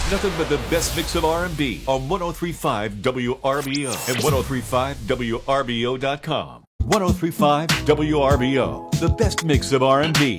Nothing but the best mix of R&B on 103.5 WRBO and 103.5WRBO.com. 103.5 WRBO, the best mix of R&B.